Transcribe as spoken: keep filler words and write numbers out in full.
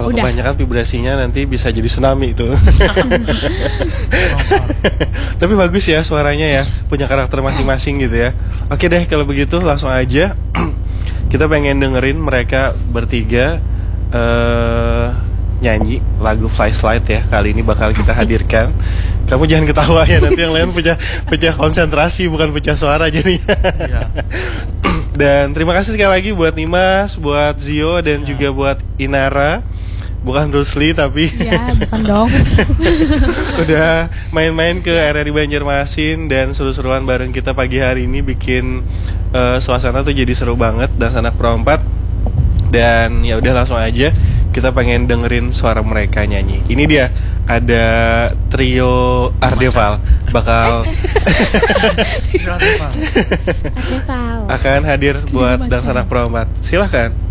Kalau Udah. kebanyakan vibrasinya nanti bisa jadi tsunami itu. Tapi bagus ya suaranya ya, punya karakter masing-masing gitu ya. Oke deh kalau begitu langsung aja. Kita pengen dengerin mereka bertiga uh, nyanyi lagu Flashlight ya. Kali ini bakal kita Asik. hadirkan. Kamu jangan ketawa ya, nanti yang lain pecah pecah konsentrasi bukan pecah suara jadinya. Iya. Dan terima kasih sekali lagi buat Nimas, buat Zio dan Ya. juga buat Inara. Bukan Bruce Lee tapi Ya, bukan dong. udah main-main ke R R I Banjarmasin dan seru-seruan bareng kita pagi hari ini, bikin uh, suasana tuh jadi seru banget dan sanak perempat. Dan ya udah langsung aja kita pengen dengerin suara mereka nyanyi. Ini dia ada trio Ardeval bakal Ardeval. akan hadir buat Gini dan macam. sanak perempat. Silahkan.